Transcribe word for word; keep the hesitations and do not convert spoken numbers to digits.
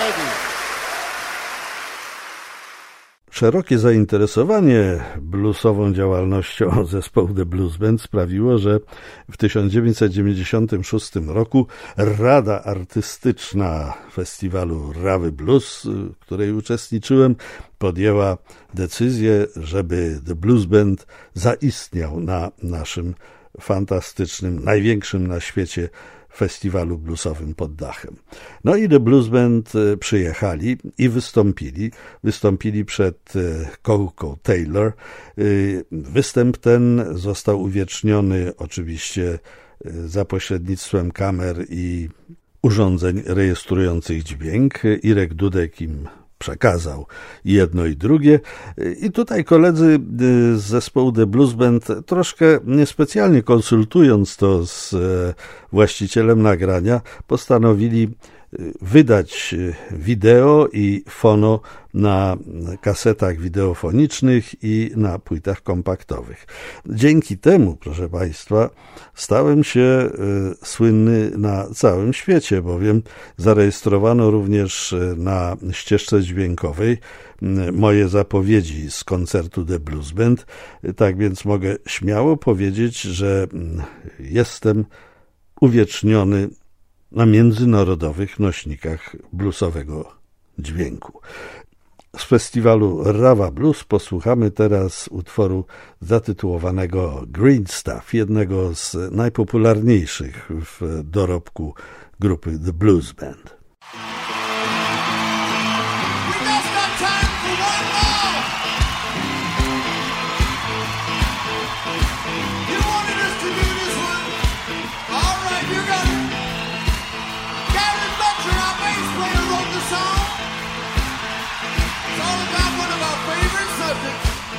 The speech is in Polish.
Spivey. Szerokie zainteresowanie bluesową działalnością zespołu The Blues Band sprawiło, że w tysiąc dziewięćset dziewięćdziesiątym szóstym roku Rada Artystyczna Festiwalu Rawy Blues, w której uczestniczyłem, podjęła decyzję, żeby The Blues Band zaistniał na naszym fantastycznym, największym na świecie festiwalu bluesowym pod dachem. No i The Blues Band przyjechali i wystąpili. Wystąpili przed Coco Taylor. Występ ten został uwieczniony oczywiście za pośrednictwem kamer i urządzeń rejestrujących dźwięk. Irek Dudek im przekazał jedno i drugie. I tutaj koledzy z zespołu The Blues Band, troszkę niespecjalnie konsultując to z właścicielem nagrania, postanowili wydać wideo i fono na kasetach wideofonicznych i na płytach kompaktowych. Dzięki temu, proszę Państwa, stałem się słynny na całym świecie, bowiem zarejestrowano również na ścieżce dźwiękowej moje zapowiedzi z koncertu The Blues Band. Tak więc mogę śmiało powiedzieć, że jestem uwieczniony na międzynarodowych nośnikach bluesowego dźwięku. Z festiwalu Rawa Blues posłuchamy teraz utworu zatytułowanego Green Stuff, jednego z najpopularniejszych w dorobku grupy The Blues Band.